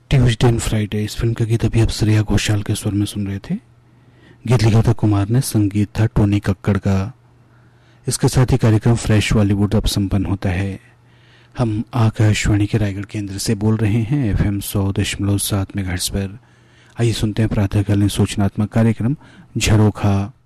Tuesday and Friday इस film का गीत अभी आप श्रेया घोषाल के स्वर में सुन रहे थे। गीत लिखा था कुमार ने, संगीत था टोनी कक्कड़ का। इसके साथ ही कार्यक्रम फ्रेश बॉलीवुड अब संपन्न होता है। हम आकाशवाणी के रायगढ़ केंद्र से बोल रहे हैं FM 100.7 मेगाहर्ट्ज पर। आइए सुनते हैं प्रातःकालीन सूचनात्मक कार्यक्रम झरोखा।